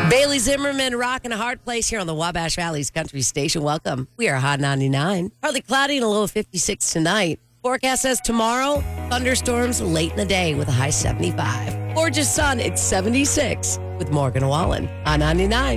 Bailey Zimmerman rocking a hard place here on the Wabash Valley's Country Station. Welcome. We are Hot 99. Partly cloudy and a low of 56 tonight. Forecast says tomorrow, thunderstorms late in the day with a high 75. Gorgeous sun at 76 with Morgan Wallen on 99.